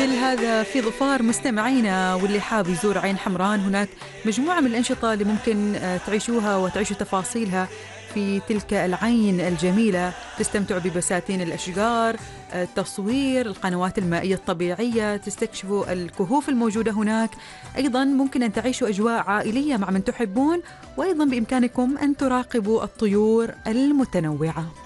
كل هذا في ظفار مستمعينا، واللي حاب يزور عين حمران هناك مجموعة من الأنشطة اللي ممكن تعيشوها وتعيشوا تفاصيلها في تلك العين الجميلة. تستمتعوا ببساتين الأشجار، التصوير، القنوات المائية الطبيعية، تستكشفوا الكهوف الموجودة هناك. أيضا ممكن أن تعيشوا أجواء عائلية مع من تحبون، وأيضا بإمكانكم أن تراقبوا الطيور المتنوعة.